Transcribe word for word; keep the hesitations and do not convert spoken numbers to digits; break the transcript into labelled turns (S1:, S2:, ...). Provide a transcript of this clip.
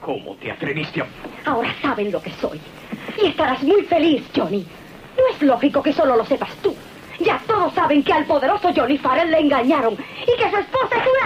S1: ¿Cómo te atreviste a...?
S2: Ahora saben lo que soy. Y estarás muy feliz, Johnny. No es lógico que solo lo sepas tú. Ya todos saben que al poderoso Johnny Farrell le engañaron y que su esposa es una...